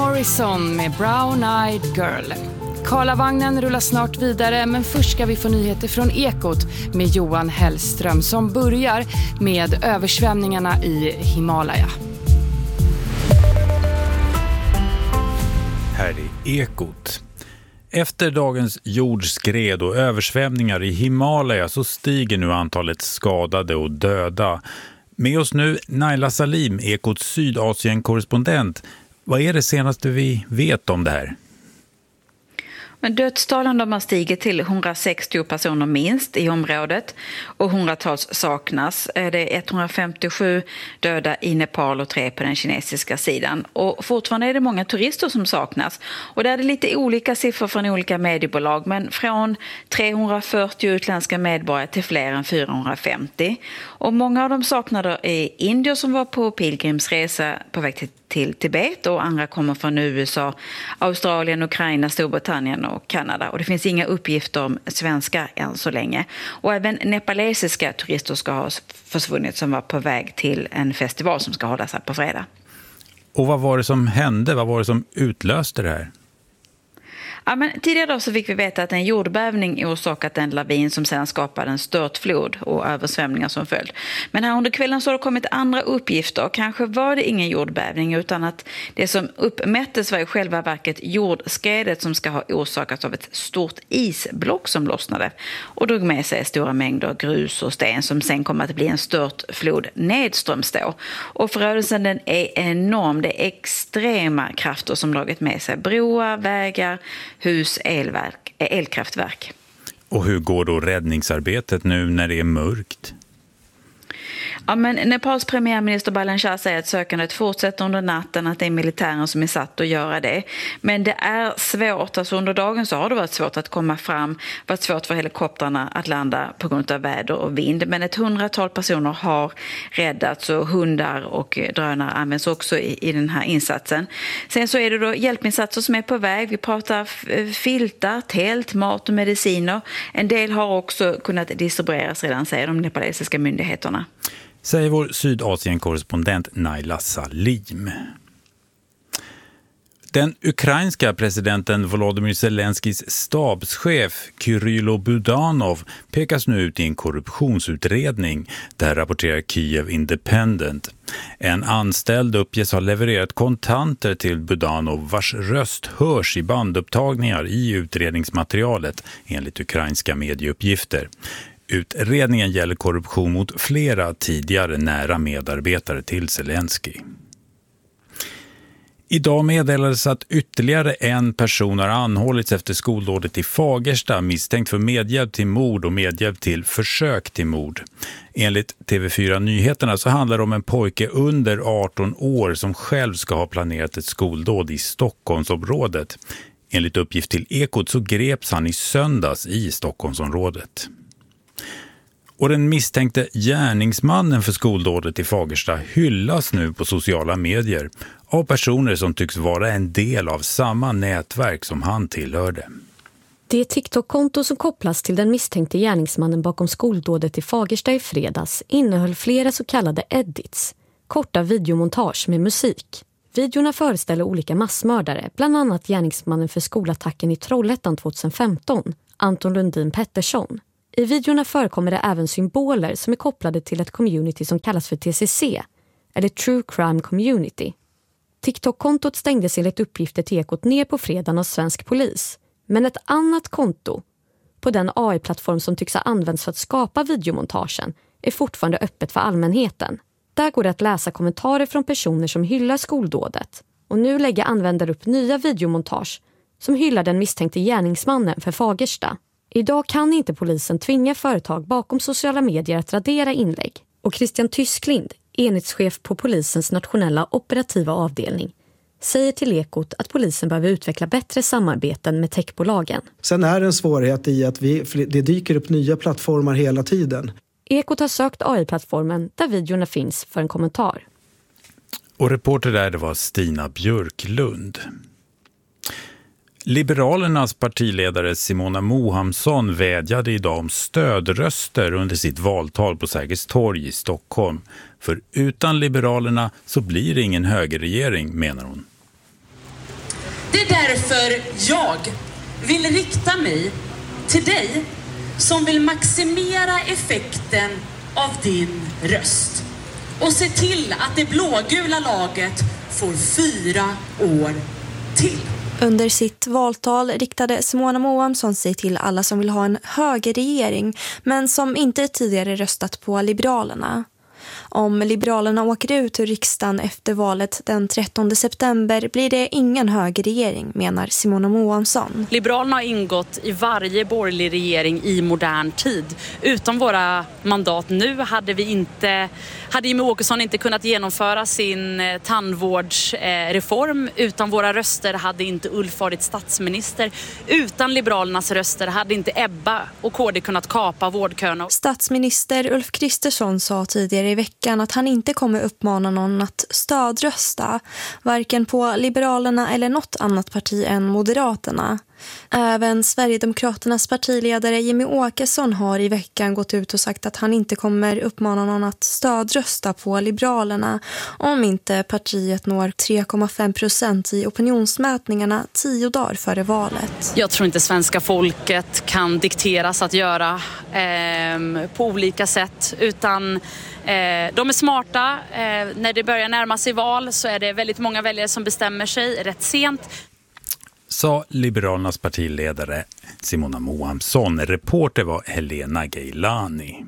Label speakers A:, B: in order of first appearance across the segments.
A: Morrison med Brown Eyed Girl. Karlavagnen rullar snart vidare, men först ska vi få nyheter från Ekot med Johan Hellström som börjar med översvämningarna i Himalaya.
B: Här är Ekot. Efter dagens jordskred och översvämningar i Himalaya så stiger nu antalet skadade och döda. Med oss nu Naila Salim, Ekots Sydasien-korrespondent. Vad är det senaste vi vet om det här?
C: Men dödstalen har stigit till 160 personer minst i området och hundratals saknas. Det är 157 döda i Nepal och 3 på den kinesiska sidan. Och fortfarande är det många turister som saknas. Och där är det lite olika siffror från olika mediebolag, men från 340 utländska medborgare till fler än 450. Och många av de saknade är indier som var på pilgrimsresa på väg till Tibet, och andra kommer från USA, Australien, Ukraina, Storbritannien och Kanada. Och det finns inga uppgifter om svenskar än så länge. Och även nepalesiska turister ska ha försvunnit som var på väg till en festival som ska hållas här på fredag.
B: Och vad var det som hände? Vad var det som utlöste det här?
C: Ja, men tidigare då så fick vi veta att en jordbävning orsakat en lavin som sedan skapade en störtflod och översvämningar som följd. Men här under kvällen så har det kommit andra uppgifter. Kanske var det ingen jordbävning, utan att det som uppmättes var i själva verket jordskredet som ska ha orsakats av ett stort isblock som lossnade och drog med sig stora mängder grus och sten som sen kommer att bli en störtflod nedströms då. Och förödelsen den är enorm. Det är extrema krafter som dragit med sig broar, vägar, hus, elkraftverk.
B: Och hur går då räddningsarbetet nu när det är mörkt?
C: Ja, men Nepals premiärminister Balanchar säger att sökandet fortsätter under natten, att det är militären som är satt att göra det. Men det är svårt, alltså under dagen så har det varit svårt att komma fram, varit svårt för helikoptrarna att landa på grund av väder och vind. Men ett 100-tal personer har räddats och hundar och drönare används också i den här insatsen. Sen så är det då hjälpinsatser som är på väg. Vi pratar filtar, tält, mat och mediciner. En del har också kunnat distribueras redan, säger de nepalesiska myndigheterna.
B: Säger vår Sydasien-korrespondent Naila Salim. Den ukrainska presidenten Volodymyr Zelenskis stabschef Kyrylo Budanov pekas nu ut i en korruptionsutredning. Där rapporterar Kiev Independent. En anställd uppges ha levererat kontanter till Budanov vars röst hörs i bandupptagningar i utredningsmaterialet enligt ukrainska medieuppgifter. Utredningen gäller korruption mot flera tidigare nära medarbetare till Zelensky. Idag meddelades att ytterligare en person har anhållits efter skoldådet i Fagersta misstänkt för medhjälp till mord och medhjälp till försök till mord. Enligt TV4 Nyheterna så handlar det om en pojke under 18 år som själv ska ha planerat ett skoldåd i Stockholmsområdet. Enligt uppgift till Ekot så greps han i söndags i Stockholmsområdet. Och den misstänkte gärningsmannen för skoldådet i Fagersta hyllas nu på sociala medier av personer som tycks vara en del av samma nätverk som han tillhörde.
D: Det TikTok-konto som kopplas till den misstänkte gärningsmannen bakom skoldådet i Fagersta i fredags innehöll flera så kallade edits, korta videomontage med musik. Videorna föreställer olika massmördare, bland annat gärningsmannen för skolattacken i Trollhättan 2015, Anton Lundin Pettersson. I videorna förekommer det även symboler som är kopplade till ett community som kallas för TCC, eller True Crime Community. TikTok-kontot stängdes enligt uppgifter till Ekot ner på fredagen av svensk polis. Men ett annat konto, på den AI-plattform som tycks ha använts för att skapa videomontagen, är fortfarande öppet för allmänheten. Där går det att läsa kommentarer från personer som hyllar skoldådet. Och nu lägger användare upp nya videomontage som hyllar den misstänkte gärningsmannen för Fagersta. Idag kan inte polisen tvinga företag bakom sociala medier att radera inlägg. Och Christian Tysklind, enhetschef på polisens nationella operativa avdelning, säger till Ekot att polisen behöver utveckla bättre samarbeten med techbolagen.
E: Sen är det en svårighet i att det dyker upp nya plattformar hela tiden.
D: Ekot har sökt AI-plattformen där videorna finns för en kommentar.
B: Och reporter där det var Stina Björklund. Liberalernas partiledare Simona Mohamsson vädjade idag om stödröster under sitt valtal på Sergels torg i Stockholm. För utan Liberalerna så blir det ingen högerregering, menar hon.
F: Det är därför jag vill rikta mig till dig som vill maximera effekten av din röst och se till att det blågula laget får 4 år till.
G: Under sitt valtal riktade Simona Moamsson sig till alla som vill ha en högerregering men som inte tidigare röstat på Liberalerna. Om Liberalerna åker ut ur riksdagen efter valet den 13 september blir det ingen högerregering, menar Simona Moamsson.
H: Liberalerna har ingått i varje borgerlig regering i modern tid. Utan våra mandat nu hade Jimmie Åkesson inte kunnat genomföra sin tandvårdsreform. Utan våra röster hade inte Ulf varit statsminister. Utan Liberalernas röster hade inte Ebba och KD kunnat kapa vårdköerna.
G: Statsminister Ulf Kristersson sa tidigare i veckan att han inte kommer uppmana någon att stödrösta, varken på Liberalerna eller något annat parti än Moderaterna. Även Sverigedemokraternas partiledare Jimmie Åkesson har i veckan gått ut och sagt att han inte kommer uppmana någon att stödrösta på Liberalerna om inte partiet når 3,5% i opinionsmätningarna 10 dagar före valet.
H: Jag tror inte svenska folket kan dikteras att göra på olika sätt, utan de är smarta. När det börjar närma sig val så är det väldigt många väljare som bestämmer sig rätt sent.
B: Sa Liberalernas partiledare Simona Moamsson. Reporter var Helena Geilani.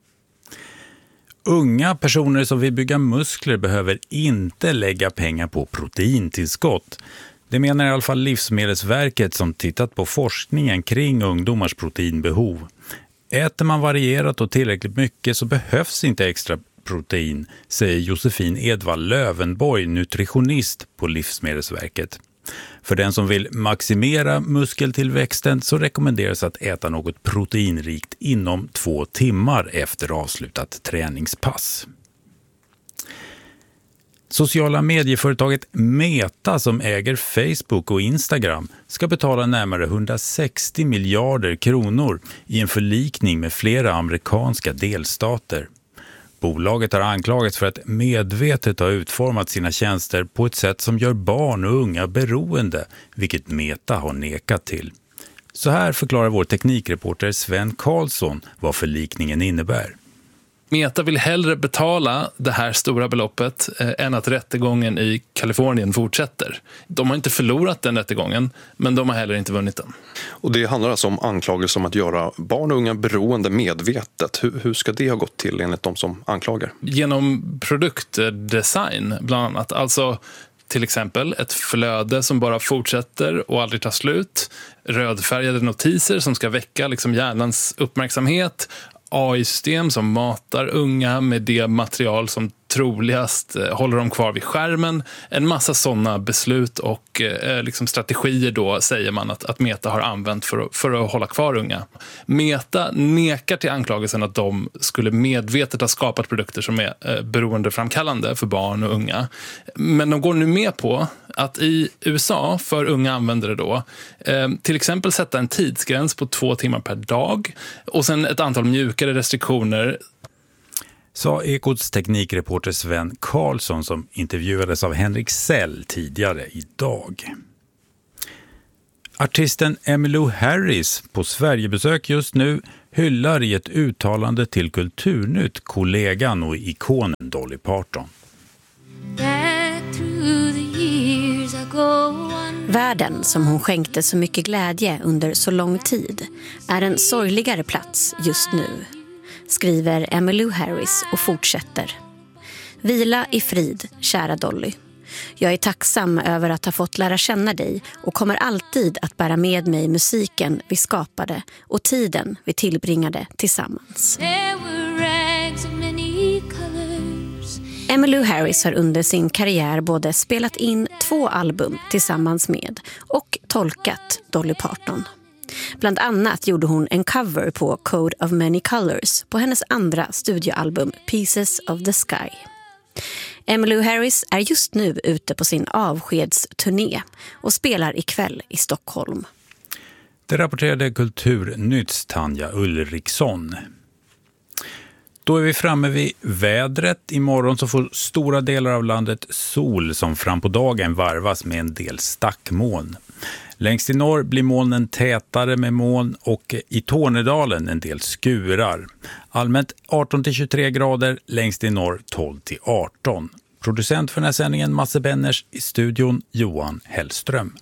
B: Unga personer som vill bygga muskler behöver inte lägga pengar på proteintillskott. Det menar i alla fall Livsmedelsverket som tittat på forskningen kring ungdomars proteinbehov. Äter man varierat och tillräckligt mycket så behövs inte extra protein, säger Josefin Edvall Lövenborg, nutritionist på Livsmedelsverket. För den som vill maximera muskeltillväxten så rekommenderas att äta något proteinrikt inom 2 timmar efter avslutat träningspass. Sociala medieföretaget Meta som äger Facebook och Instagram ska betala närmare 160 miljarder kronor i en förlikning med flera amerikanska delstater. Bolaget har anklagats för att medvetet ha utformat sina tjänster på ett sätt som gör barn och unga beroende, vilket Meta har nekat till. Så här förklarar vår teknikreporter Sven Karlsson vad förlikningen innebär.
I: Meta vill hellre betala det här stora beloppet än att rättegången i Kalifornien fortsätter. De har inte förlorat den rättegången, men de har heller inte vunnit den.
J: Och det handlar alltså om anklagelser om att göra barn och unga beroende medvetet. Hur ska det ha gått till enligt de som anklagar?
I: Genom produktdesign bland annat. Alltså till exempel ett flöde som bara fortsätter och aldrig tar slut. Rödfärgade notiser som ska väcka hjärnans uppmärksamhet. AI-system som matar unga med det material som troligast håller dem kvar vid skärmen. En massa sådana beslut och strategier då säger man att Meta har använt för att hålla kvar unga. Meta nekar till anklagelsen att de skulle medvetet ha skapat produkter som är beroendeframkallande för barn och unga. Men de går nu med på att i USA för unga användare då till exempel sätta en tidsgräns på 2 timmar per dag och sen ett antal mjukare restriktioner.
B: Sa Ekots teknikreporter Sven Karlsson som intervjuades av Henrik Sell tidigare idag. Artisten Emmylou Harris på Sverigebesök just nu hyllar i ett uttalande till Kulturnytt kollegan och ikonen Dolly Parton.
D: Världen som hon skänkte så mycket glädje under så lång tid är en sorgligare plats just nu, skriver Emmylou Harris och fortsätter. Vila i frid, kära Dolly. Jag är tacksam över att ha fått lära känna dig och kommer alltid att bära med mig musiken vi skapade och tiden vi tillbringade tillsammans. Emmylou Harris har under sin karriär både spelat in 2 album tillsammans med och tolkat Dolly Parton. Bland annat gjorde hon en cover på Code of Many Colors på hennes andra studioalbum Pieces of the Sky. Emmylou Harris är just nu ute på sin avskedsturné och spelar ikväll i Stockholm.
B: Det rapporterade Kulturnytts Tanja Ulriksson. Då är vi framme vid vädret. Imorgon så får stora delar av landet sol som fram på dagen varvas med en del stackmoln. Längst i norr blir molnen tätare med moln och i Tornedalen en del skurar. Allmänt 18-23 grader, längst i norr 12-18. Producent för den här sändningen Masse Benners, i studion Johan Hellström.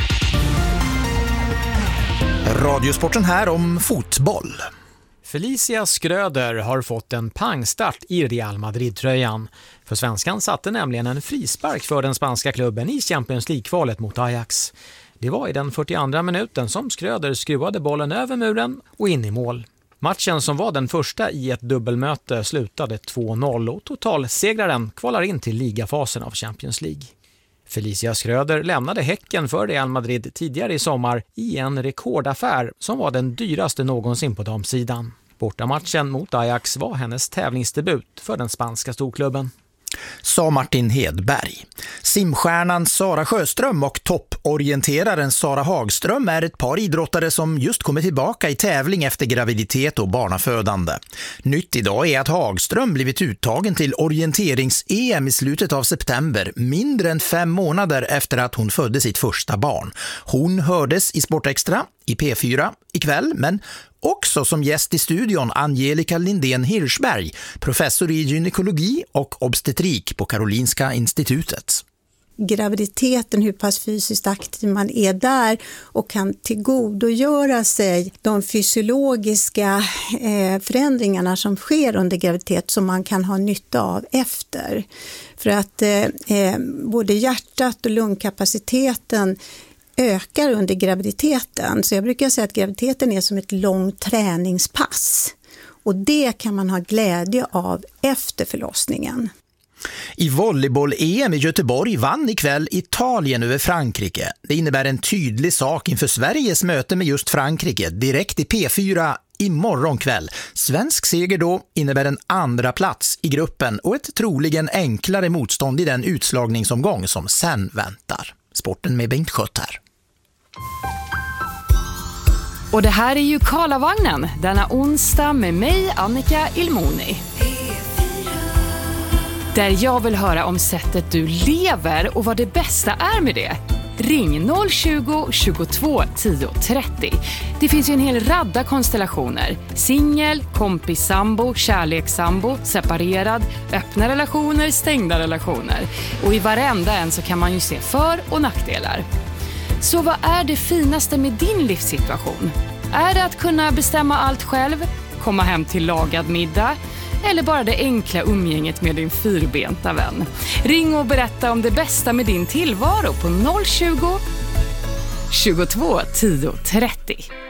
K: Radiosporten här om fotboll.
L: Felicia Schröder har fått en pangstart i Real Madrid-tröjan. För svenskan satte nämligen en frispark för den spanska klubben i Champions League-kvalet mot Ajax. Det var i den 42:a minuten som Schröder skruvade bollen över muren och in i mål. Matchen som var den första i ett dubbelmöte slutade 2-0 och totalsegraren kvalar in till ligafasen av Champions League. Felicia Schröder lämnade Häcken för Real Madrid tidigare i sommar i en rekordaffär som var den dyraste någonsin på damsidan. Bortamatchen mot Ajax var hennes tävlingsdebut för den spanska storklubben.
K: Sa Martin Hedberg. Simstjärnan Sara Sjöström och topporienteraren Sara Hagström är ett par idrottare som just kommer tillbaka i tävling efter graviditet och barnafödande. Nytt idag är att Hagström blivit uttagen till orienterings-EM i slutet av september, mindre än 5 månader efter att hon födde sitt första barn. Hon hördes i Sportextra, i P4 ikväll, men också som gäst i studion Angelica Lindén Hirschberg, professor i gynekologi och obstetrik på Karolinska institutet.
M: Graviditeten, hur pass fysiskt aktiv man är där och kan tillgodogöra sig de fysiologiska förändringarna som sker under graviditet som man kan ha nytta av efter. För att både hjärtat och lungkapaciteten ökar under graviditeten. Så jag brukar säga att graviditeten är som ett långt träningspass. Och det kan man ha glädje av efter förlossningen.
K: I volleyboll-EM i Göteborg vann ikväll Italien över Frankrike. Det innebär en tydlig sak inför Sveriges möte med just Frankrike direkt i P4 imorgon kväll. Svensk seger då innebär en andra plats i gruppen och ett troligen enklare motstånd i den utslagningsomgång som sen väntar. Sporten med Bengt Schött här.
A: Och det här är ju Karlavagnen denna onsdag med mig, Annika Ilmoni. Där jag vill höra om sättet du lever och vad det bästa är med det. Ring 020 22 10 30. Det finns ju en hel radda konstellationer. Singel, kompis, sambo, kärlekssambo, separerad, öppna relationer, stängda relationer. Och i varenda en så kan man ju se för- och nackdelar. Så vad är det finaste med din livssituation? Är det att kunna bestämma allt själv, komma hem till lagad middag eller bara det enkla umgänget med din fyrbenta vän? Ring och berätta om det bästa med din tillvaro på 020 22 10 30.